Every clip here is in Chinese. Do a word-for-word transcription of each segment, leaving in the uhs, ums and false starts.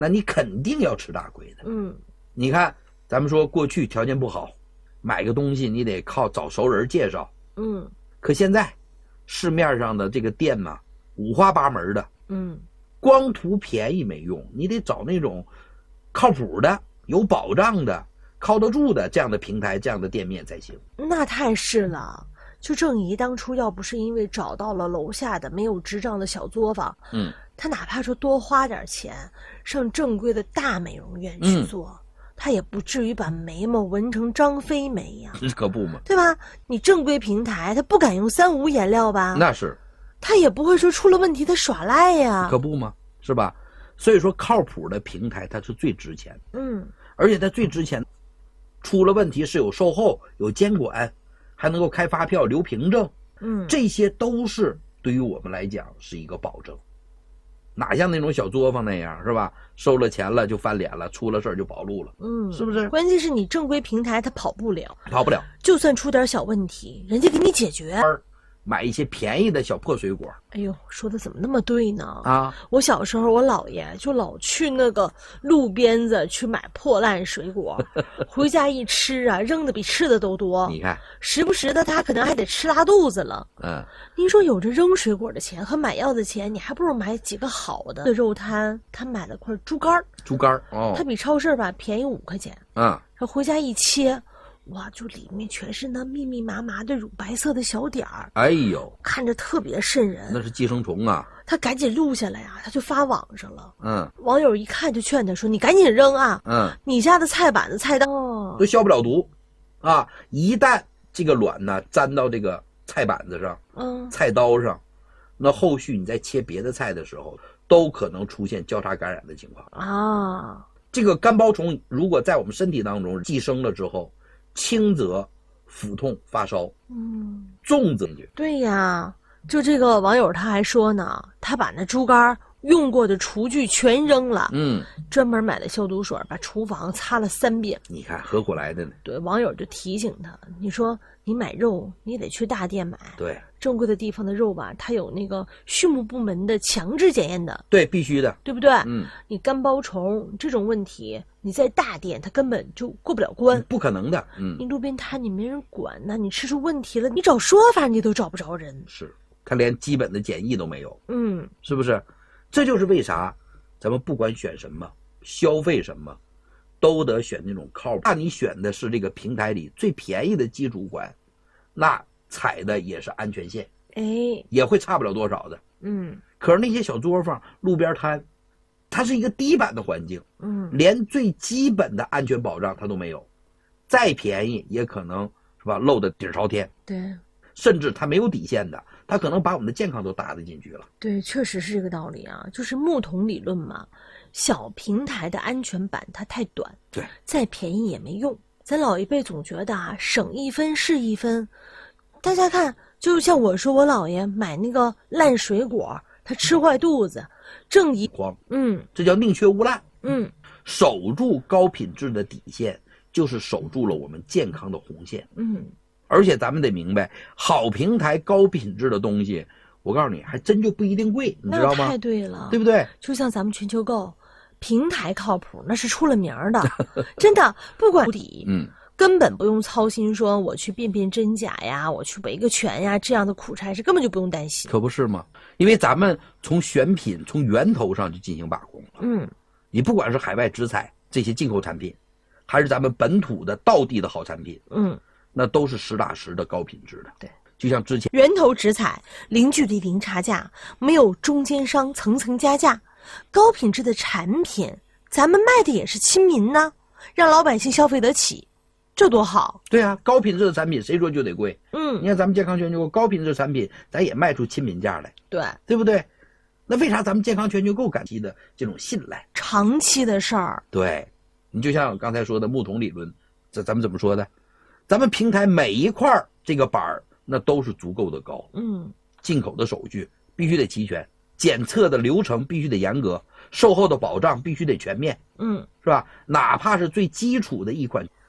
那你肯定要吃大亏的。 嗯， 你看，咱们说过去条件不好，买个东西你得靠找熟人介绍。 嗯， 可现在市面上的这个店嘛，五花八门的。 嗯， 光图便宜没用，你得找那种靠谱的、有保障的、靠得住的这样的平台、这样的店面才行。 那太是了。就郑姨当初要不是因为找到了楼下的没有执照的小作坊， 嗯， 她哪怕说多花点钱上正规的大美容院去做，嗯，她也不至于把眉毛纹成张飞眉呀， 可不嘛， 对吧？你正规平台，她不敢用三无颜料吧？ 那是， 她也不会说出了问题她耍赖呀， 可不嘛，是吧？所以说，靠谱的平台它是最值钱的， 嗯， 而且它最值钱，出了问题是有售后、有监管，还能够开发票、留凭证。 嗯， 这些都是对于我们来讲是一个保证，哪像那种小作坊那样，是吧？收了钱了就翻脸了，出了事儿就跑路了， 嗯， 是不是？ 关键是你正规平台它跑不了， 跑不了， 就算出点小问题，人家给你解决。 买一些便宜的小破水果。 哎呦，说的怎么那么对呢？ 啊， 我小时候我姥爷就老去那个路边子去买破烂水果，回家一吃啊，扔的比吃的都多。 你看， 时不时的他可能还得吃拉肚子了。 嗯， 您说有着扔水果的钱和买药的钱，你还不如买几个好的肉摊。他买了块猪肝， 猪肝哦， 他比超市吧便宜五块钱。 嗯， 他回家一切。哇，就里面全是那密密麻麻的乳白色的小点儿， 哎呦， 看着特别瘆人。 那是寄生虫啊！ 他赶紧录下来啊，他就发网上了。 嗯， 网友一看就劝他说：“你赶紧扔啊！ 嗯， 你家的菜板子、菜刀都消不了毒啊！一旦这个卵呢粘到这个菜板子上、 嗯， 菜刀上，那后续你在切别的菜的时候，都可能出现交叉感染的情况啊。 这个干包虫如果在我们身体当中寄生了之后，轻则腹痛发烧， 嗯， 重则对呀，就这个网友他还说呢，他把那猪肝用过的厨具全扔了， 嗯， 专门买的消毒水把厨房擦了三遍。 你看何苦来的呢？ 对，网友就提醒他，你说你买肉你得去大店买， 对， 正规的地方的肉吧，它有那个畜牧部门的强制检验的， 对，必须的， 对不对？ 嗯， 你干包虫这种问题，你在大店它根本就过不了关， 不可能的，嗯， 你路边摊你没人管呢，你吃出问题了，你找说法你都找不着人， 是，他连基本的检疫都没有， 嗯， 是不是？这就是为啥咱们不管选什么消费什么都得选那种靠谱，那你选的是这个平台里最便宜的基础款，那踩的也是安全线， 哎， 也会差不了多少的， 嗯， 可是那些小作坊路边摊它是一个低版的环境， 嗯， 连最基本的安全保障它都没有，再便宜也可能是吧漏得底儿朝天， 对， 甚至它没有底线的，它可能把我们的健康都搭得进去了。 对，确实是这个道理啊，就是木桶理论嘛，小平台的安全版它太短， 对， 再便宜也没用。咱老一辈总觉得啊，省一分是一分。大家看，就像我说我姥爷买那个烂水果，他吃坏肚子，正一慌， 嗯， 这叫宁缺毋滥， 嗯， 守住高品质的底线，就是守住了我们健康的红线， 嗯。 而且咱们得明白，好平台高品质的东西，我告诉你，还真就不一定贵，你知道吗？ 那太对了， 对不对？ 就像咱们全球购平台靠谱，那是出了名的，真的，不管底， 嗯， 根本不用操心说我去辨辨真假呀，我去维个权呀，这样的苦差事根本就不用担心。 可不是吗？因为咱们从选品从源头上就进行把控了。 嗯， 你不管是海外直采这些进口产品，还是咱们本土的道地的好产品， 嗯。 那都是实打实的高品质的。 对， 就像之前源头直采，零距离零差价，没有中间商层层加价，高品质的产品，咱们卖的也是亲民呢，让老百姓消费得起，这多好。 对啊，高品质的产品谁说就得贵？ 嗯， 你看咱们健康全球购高品质的产品，咱也卖出亲民价来， 对， 对不对？那为啥咱们健康全球购感激的这种信赖？ 长期的事儿。 对，你就像刚才说的木桶理论，这咱们怎么说的？咱们平台每一块这个板儿，那都是足够的高。 嗯， 进口的手续必须得齐全，检测的流程必须得严格，售后的保障必须得全面。 嗯， 是吧？哪怕是最基础的一款，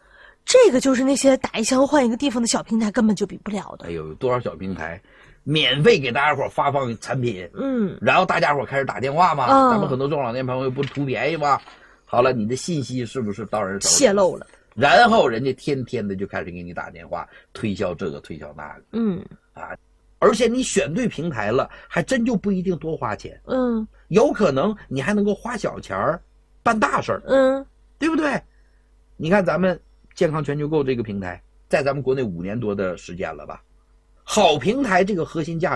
这个就是那些打一枪换一个地方的小平台根本就比不了的。 哎呦，有多少小平台免费给大家伙发放产品， 嗯， 然后大家伙开始打电话嘛， 哦、 咱们很多中老年朋友不图便宜吗？好了，你的信息是不是到人手里泄露了？ 然后人家天天的就开始给你打电话推销这个推销那个， 嗯啊，而且你选对平台了，还真就不一定多花钱， 嗯， 有可能你还能够花小钱儿办大事儿， 嗯， 对不对？你看咱们健康全球购这个平台，在咱们国内五年多的时间了吧，好平台这个核心价值